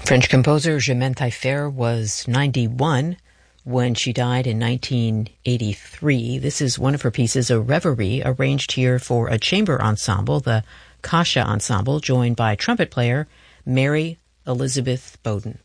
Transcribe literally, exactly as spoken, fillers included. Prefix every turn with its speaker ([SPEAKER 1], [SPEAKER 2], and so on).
[SPEAKER 1] French composer Germaine Taillefer was ninety-one when she died in nineteen eighty-three. This is one of her pieces, a reverie, arranged here for a chamber ensemble, the Kasha Ensemble, joined by trumpet player Mary Elizabeth Bowden.